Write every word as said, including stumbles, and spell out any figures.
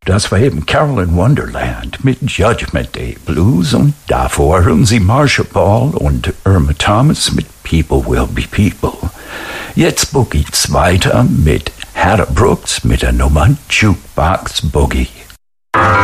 Das war eben Carolyn Wonderland mit Judgment Day Blues und davor hören Sie Marcia Ball und Irma Thomas mit People Will Be People. Jetzt Boogie's weiter mit Hannah Brooks mit der Nummer Jukebox Boogie.